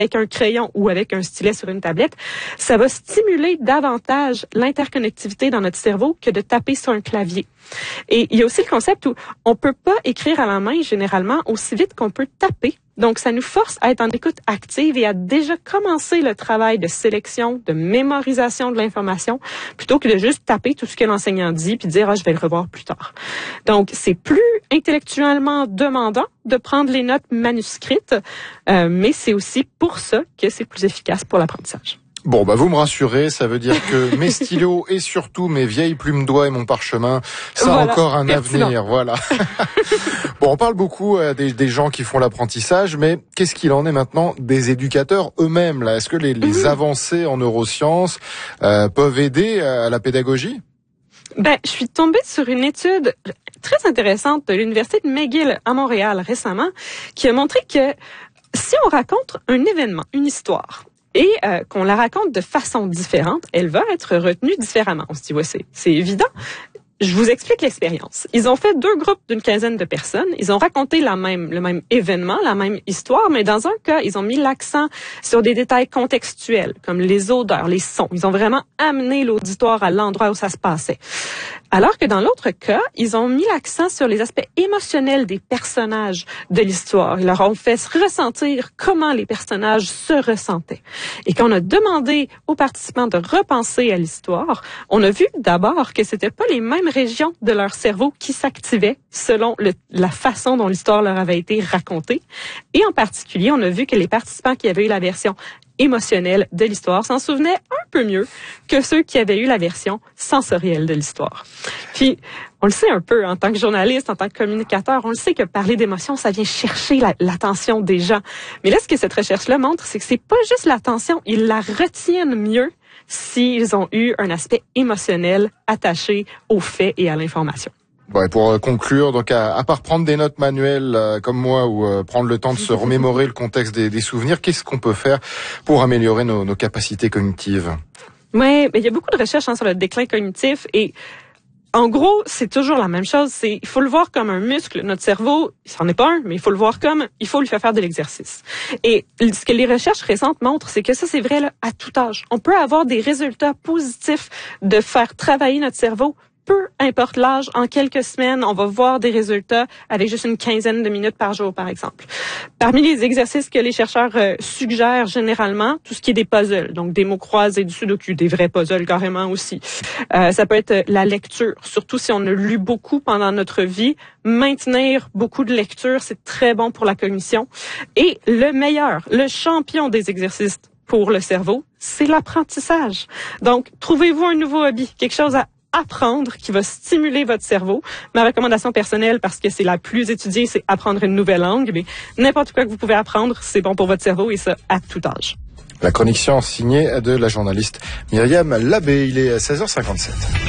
avec un crayon ou avec un stylet sur une tablette, ça va stimuler davantage l'interconnectivité dans notre cerveau que de taper sur un clavier. Et il y a aussi le concept où on peut pas écrire à la main généralement aussi vite qu'on peut taper. Donc, ça nous force à être en écoute active et à déjà commencer le travail de sélection, de mémorisation de l'information, plutôt que de juste taper tout ce que l'enseignant dit puis dire « Ah, je vais le revoir plus tard ». Donc, c'est plus intellectuellement demandant de prendre les notes manuscrites, mais c'est aussi pour ça que c'est plus efficace pour l'apprentissage. Bon, vous me rassurez, ça veut dire que mes stylos et surtout mes vieilles plumes d'oie et mon parchemin, ça a encore un avenir, voilà. Bon, on parle beaucoup des gens qui font l'apprentissage, mais qu'est-ce qu'il en est maintenant des éducateurs eux-mêmes, là? Est-ce que les avancées en neurosciences peuvent aider à la pédagogie? Je suis tombée sur une étude très intéressante de l'Université de McGill à Montréal récemment, qui a montré que si on raconte un événement, une histoire, et qu'on la raconte de façon différente, elle va être retenue différemment. On se dit, ouais, c'est évident. Je vous explique l'expérience. Ils ont fait 2 groupes d'une quinzaine de personnes. Ils ont raconté le même événement, la même histoire, mais dans un cas, ils ont mis l'accent sur des détails contextuels, comme les odeurs, les sons. Ils ont vraiment amené l'auditoire à l'endroit où ça se passait. Alors que dans l'autre cas, ils ont mis l'accent sur les aspects émotionnels des personnages de l'histoire. Ils leur ont fait ressentir comment les personnages se ressentaient. Et quand on a demandé aux participants de repenser à l'histoire, on a vu d'abord que c'était pas les mêmes régions de leur cerveau qui s'activaient selon la façon dont l'histoire leur avait été racontée. Et en particulier, on a vu que les participants qui avaient eu la version émotionnelle de l'histoire s'en souvenaient un peu mieux que ceux qui avaient eu la version sensorielle de l'histoire. Puis, on le sait un peu en tant que journaliste, en tant que communicateur, on le sait que parler d'émotions, ça vient chercher l'attention des gens. Mais là, ce que cette recherche-là montre, c'est que c'est pas juste l'attention, ils la retiennent mieux s'ils ont eu un aspect émotionnel attaché aux faits et à l'information. Bon, et pour conclure, donc à part prendre des notes manuelles comme moi ou prendre le temps de se remémorer le contexte des souvenirs, qu'est-ce qu'on peut faire pour améliorer nos capacités cognitives? Oui, il y a beaucoup de recherches sur le déclin cognitif et en gros, c'est toujours la même chose. Il faut le voir comme un muscle. Notre cerveau, c'en est pas un, mais il faut le voir comme, il faut lui faire de l'exercice. Et ce que les recherches récentes montrent, c'est que ça, c'est vrai là, à tout âge. On peut avoir des résultats positifs de faire travailler notre cerveau. Peu importe l'âge, en quelques semaines, on va voir des résultats avec juste une quinzaine de minutes par jour, par exemple. Parmi les exercices que les chercheurs suggèrent généralement, tout ce qui est des puzzles, donc des mots croisés, du sudoku, des vrais puzzles carrément aussi. Ça peut être la lecture, surtout si on a lu beaucoup pendant notre vie. Maintenir beaucoup de lecture, c'est très bon pour la cognition. Et le meilleur, le champion des exercices pour le cerveau, c'est l'apprentissage. Donc, trouvez-vous un nouveau hobby, quelque chose à apprendre qui va stimuler votre cerveau. Ma recommandation personnelle, parce que c'est la plus étudiée, c'est apprendre une nouvelle langue. Mais n'importe quoi que vous pouvez apprendre, c'est bon pour votre cerveau et ça à tout âge. La chronique science signée de la journaliste Myriam Labbé. Il est 16h57.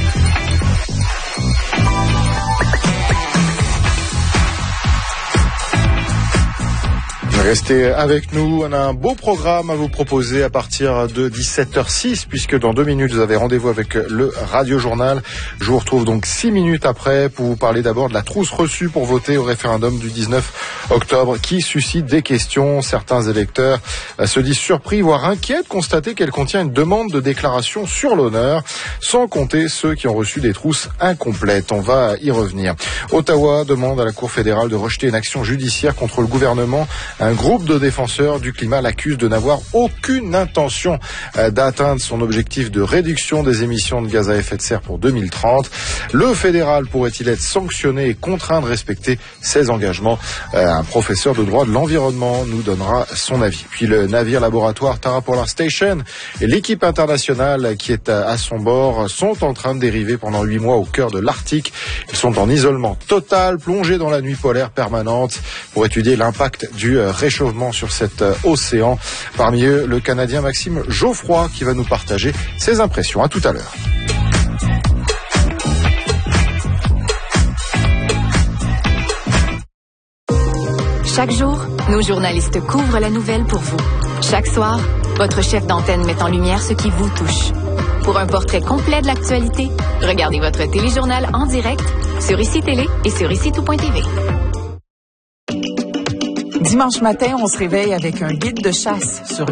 Restez avec nous, on a un beau programme à vous proposer à partir de 17h06, puisque dans 2 minutes, vous avez rendez-vous avec le Radio Journal. Je vous retrouve donc 6 minutes après pour vous parler d'abord de la trousse reçue pour voter au référendum du 19 octobre qui suscite des questions. Certains électeurs se disent surpris, voire inquiets de constater qu'elle contient une demande de déclaration sur l'honneur, sans compter ceux qui ont reçu des trousses incomplètes. On va y revenir. Ottawa demande à la Cour fédérale de rejeter une action judiciaire contre le gouvernement. Un groupe de défenseurs du climat l'accuse de n'avoir aucune intention d'atteindre son objectif de réduction des émissions de gaz à effet de serre pour 2030. Le fédéral pourrait-il être sanctionné et contraint de respecter ses engagements? Un professeur de droit de l'environnement nous donnera son avis. Puis le navire laboratoire Tara Polar Station et l'équipe internationale qui est à son bord sont en train de dériver pendant 8 mois au cœur de l'Arctique. Ils sont en isolement total, plongés dans la nuit polaire permanente pour étudier l'impact du réchauffement sur cet océan. Parmi eux, le Canadien Maxime Geoffroy qui va nous partager ses impressions. À tout à l'heure. Chaque jour, nos journalistes couvrent la nouvelle pour vous. Chaque soir, votre chef d'antenne met en lumière ce qui vous touche. Pour un portrait complet de l'actualité, regardez votre téléjournal en direct sur ICI Télé et sur ICI Tout.tv. Dimanche matin, on se réveille avec un guide de chasse sur